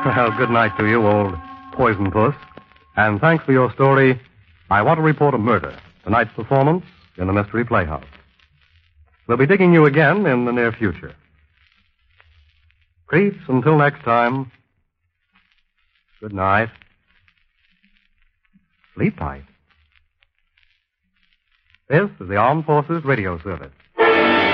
Well, good night to you, old poison puss. And thanks for your story, I Want to Report a Murder, tonight's performance in the Mystery Playhouse. We'll be digging you again in the near future. Creeps, until next time, good night. Sleep tight. This is the Armed Forces Radio Service.